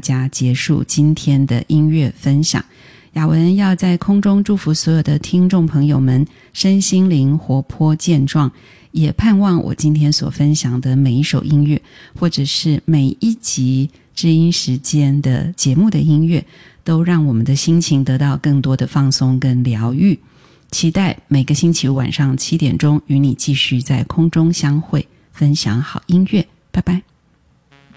家结束今天的音乐分享。雅文要在空中祝福所有的听众朋友们身心灵活泼健壮，也盼望我今天所分享的每一首音乐，或者是每一集知音时间的节目的音乐，都让我们的心情得到更多的放松跟疗愈。期待每个星期五晚上7点钟与你继续在空中相会，分享好音乐。拜拜。